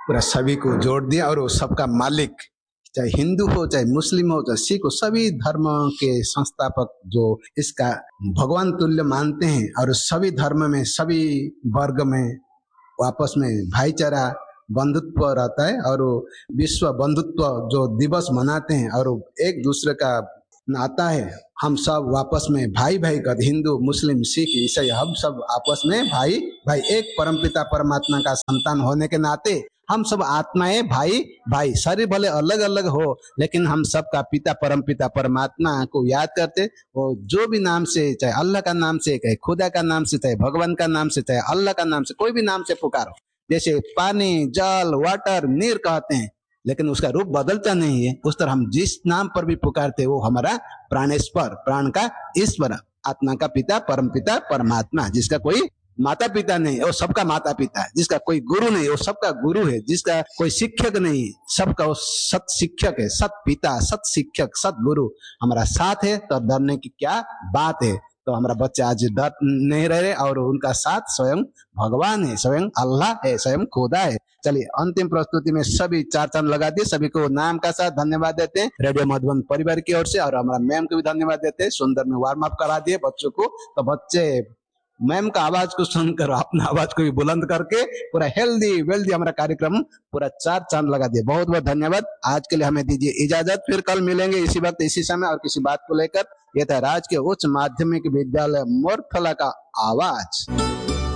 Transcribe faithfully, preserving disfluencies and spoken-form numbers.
पूरा सभी को जोड़ दिया और वो सबका मालिक, चाहे हिंदू हो चाहे मुस्लिम हो चाहे सिख हो, सभी धर्म के संस्थापक जो इसका भगवान तुल्य मानते हैं और सभी धर्म में सभी वर्ग में आपस में भाईचारा बंधुत्व रहता है और वो विश्व बंधुत्व जो दिवस मनाते हैं और एक दूसरे का नाता है, हम सब आपस में भाई भाई कर, हिंदू मुस्लिम सिख ईसाई हम सब आपस में भाई भाई, एक परमपिता परमात्मा का संतान होने के नाते हम सब आत्माएं भाई भाई, शरीर भले अलग अलग हो लेकिन हम सब का पिता परमपिता परमात्मा को याद करते। वो जो भी नाम से, चाहे अल्लाह का नाम से, चाहे खुदा का नाम से, चाहे भगवान का नाम से, चाहे अल्लाह का नाम से, कोई भी नाम से पुकारो। जैसे पानी, जल, वाटर, नीर कहते हैं लेकिन उसका रूप बदलता नहीं है, उस तरह हम जिस नाम पर भी पुकारते वो हमारा प्राणेश्वर, प्राण का ईश्वर, आत्मा का पिता परम पिता परमात्मा, जिसका कोई माता पिता नहीं वो सबका माता पिता है, जिसका कोई गुरु नहीं वो सबका गुरु है, जिसका कोई शिक्षक नहीं सबका वो सत शिक्षक है, सत पिता, सत शिक्षक, सत गुरु हमारा साथ है। तो डरने की क्या बात है। तो हमारा बच्चा आज डर नहीं रहे और उनका साथ स्वयं भगवान है, स्वयं अल्लाह है, स्वयं खुदा है। चलिए अंतिम प्रस्तुति में सभी चार चांद लगा दिए, सभी को नाम का साथ धन्यवाद देते हैं रेडियो मधुबन परिवार की ओर से, और हमारा मैम को भी धन्यवाद देते हैं, सुंदर में वार्म अप करा दिए बच्चों को। तो बच्चे मैम का आवाज को सुनकर अपना आवाज को भी बुलंद करके पूरा हेल्दी वेल्दी हमारा कार्यक्रम पूरा चार चांद लगा दिए। बहुत बहुत धन्यवाद। आज के लिए हमें दीजिए इजाजत, फिर कल मिलेंगे इसी वक्त इसी समय और किसी बात को लेकर। यह था राजकीय उच्च माध्यमिक विद्यालय मोरथला का आवाज।